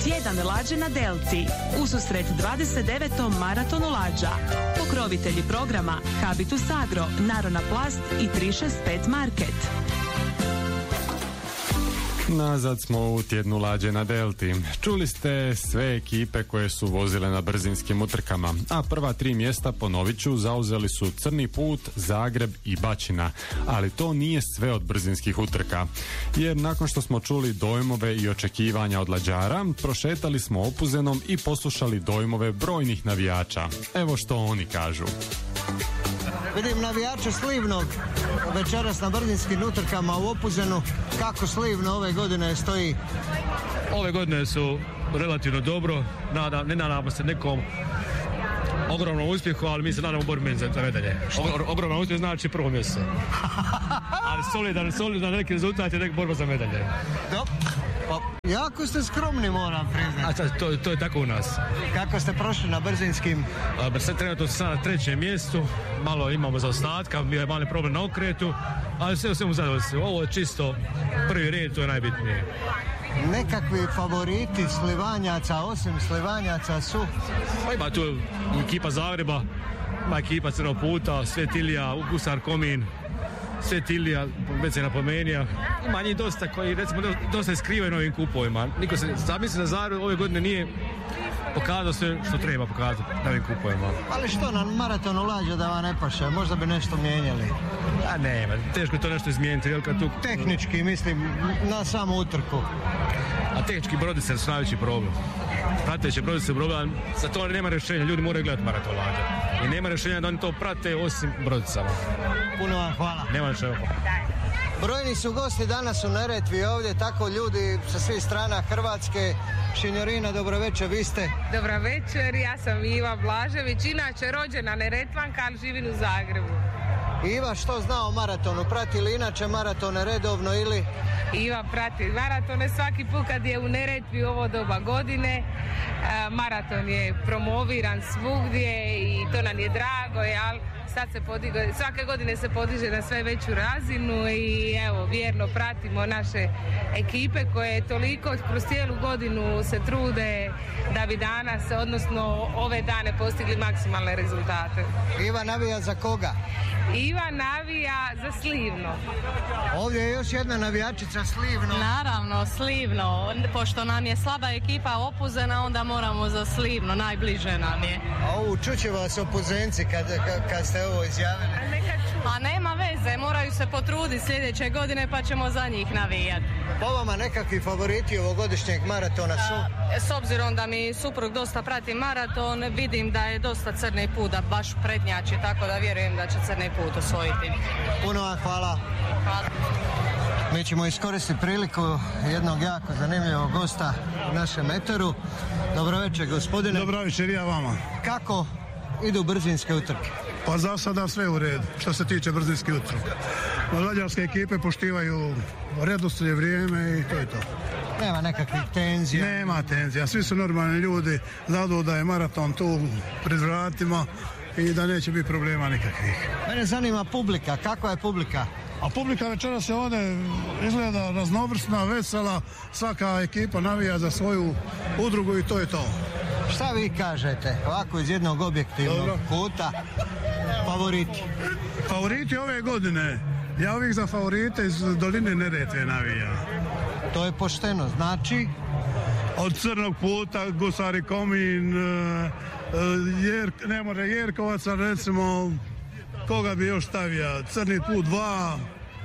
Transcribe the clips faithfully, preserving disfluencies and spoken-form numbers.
Tjedan lađe na Delti. Ususret dvadeset devetom maratonu lađa. Pokrovitelji programa Habitus Agro, Narona Plast i tri šest pet Market. Nazad smo u tjednu lađe na Delti. Čuli ste sve ekipe koje su vozile na brzinskim utrkama, a prva tri mjesta, ponovit ću, zauzeli su Crni put, Zagreb i Bačina. Ali to nije sve od brzinskih utrka, jer nakon što smo čuli dojmove i očekivanja od lađara, prošetali smo Opuzenom i poslušali dojmove brojnih navijača. Evo što oni kažu. Vidim navijače Slivnog večeras na brzinskim utrkama u Opuzenu. Kako Slivno ove godine stoji? Ove godine su relativno dobro. Nada, ne nadamo se nekom ogromnom uspjehu, ali mi se nadamo borbi za medalje. Ogroman uspjeh znači prvo mjesto. Ali solidan, solidan neki rezultat je nek borba za medalje. Dobro. Pa, jako ste skromni, moram priznati. A to, to je tako u nas. Kako ste prošli na brzinskim? A, sad trenutno sam na trećem mjestu, malo imamo zaostatka, bio je mali problem na okretu, ali sve u svemu zadovoljstvo. Ovo je čisto prvi red, to je najbitnije. Nekakvi favoriti Slivanjaca, osim Slivanjaca su? Pa ima tu ekipa Zagreba, ima ekipa Crnog puta, Svetilija, Gusar Komin, Svetilija, već se napomenija. Ima njih dosta koji, recimo, dosta je skrivaju novim kupovima. Niko se, zamisli da Zagreb ove godine nije pokazao sve što treba pokazati novim kupovima. Ali što na maratonu lađe da vam ne paše? Možda bi nešto mijenjali? A nema, teško je to nešto izmijeniti. Jel, kad tu... Tehnički, mislim, na samu utrku. A tehnički brodice su najveći problem. Prateće brodice problem, za to nema rješenja, ljudi moraju gledati maraton lađe. I nema rješenja da oni to prate osim brodicama. Puno vam hvala. Nema rješenja. Brojni su gosti danas u Neretvi ovdje, tako ljudi sa svih strana Hrvatske. Šinjorina, dobro večer, vi ste? Dobro večer, ja sam Iva Blažević, inače rođena Neretvanka, ali živim u Zagrebu. Iva, što zna o maratonu? Prati li inače maratone redovno ili? Iva prati maratone svaki put kad je u Neretvi ovo doba godine. E, maraton je promoviran svugdje i to nam je drago, ali sad se podiže, svake godine se podiže na sve veću razinu i evo, vjerno pratimo naše ekipe koje toliko kroz cijelu godinu se trude da bi danas, odnosno ove dane, postigli maksimalne rezultate. Iva navija za koga? Iva navija za Slivno. Ovdje je još jedna navijačica Slivno. Naravno, Slivno. Pošto nam je slaba ekipa Opuzena, onda moramo za Slivno, najbliže nam je. A u čuće vas Opuzenci kad, kad, kad ste ovo izjavili? A nema veze, moraju se potruditi sljedeće godine pa ćemo za njih navijati. Po vama nekakvi favoriti ovogodišnjeg maratona su? A, s obzirom da mi suprug dosta prati maraton, vidim da je dosta Crni put, da baš prednjači, tako da vjerujem da će Crni put osvojiti. Puno vam hvala. Hvala. Mi ćemo iskoristiti priliku jednog jako zanimljivog gosta u našem eteru. Dobro večer, gospodine. Dobro večer, ja vama. Kako idu brzinske utrke? Pa za sada sve u redu, što se tiče brzinskih utrka. Lađarske ekipe poštivaju redoslijed, vrijeme i to je to. Nema nekakvih tenzija? Nema tenzija, svi su normalni ljudi, znadu da je maraton tu pred vratima i da neće biti problema nikakvih. Mene zanima publika, kakva je publika? A publika večera se ovdje izgleda raznovrsna, vesela, svaka ekipa navija za svoju udrugu i to je to. Šta vi kažete, ovako iz jednog objektivnog Dobro. kuta, favoriti? Favoriti ove godine, ja uvijek za favorite iz doline Neretve navija. To je pošteno, znači? Od Crnog puta, Gusari Komin, jer, ne može Jerkovaca, recimo, koga bi još stavio, Crni put dva,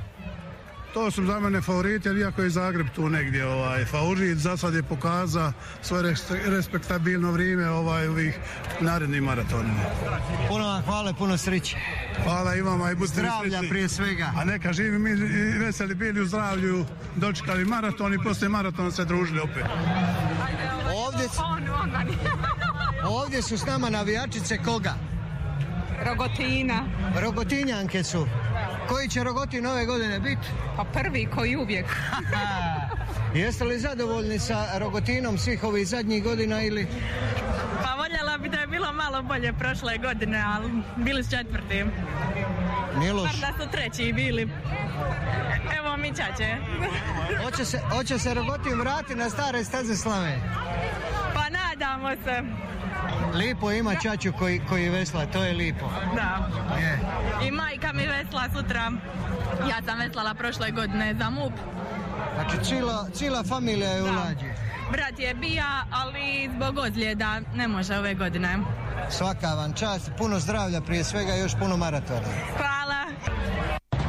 to su za mene favoriti, jer iako je Zagreb tu negdje ovaj, favorit, za sad je pokazao svoje respektabilno vrijeme ovaj, ovih narednih maratonima. Puno vam hvala, puno sreće. Hvala i vama i budite zdravlja sreći. Prije svega. A neka živi mi i veseli bili u zdravlju, dočekali maraton i poslije maratona se družili opet. Ovdje, ovdje su s nama navijačice koga? Rogotina. Rogotinjanke su. Koji će Rogotin ove godine biti? Pa prvi, koji uvijek. Jeste li zadovoljni sa Rogotinom svih ovih zadnjih godina ili? Pa voljela bi da je bilo malo bolje prošle godine, ali bili s četvrtim. Nije loš. Bar da su treći bili. Evo mi čače. Hoće se, hoće se Rogotin vrati na stare staze slave? Pa nadamo se. Lipo ima čaču koji, koji vesla, to je lipo. Da. Je. I majka mi vesla sutra. Ja sam veslala prošle godine za M U P. Znači cijela, cijela familija je u lađi. Brat je bija, ali zbog ozljeda ne može ove godine. Svaka vam čast, puno zdravlja prije svega, još puno maratona. Hvala.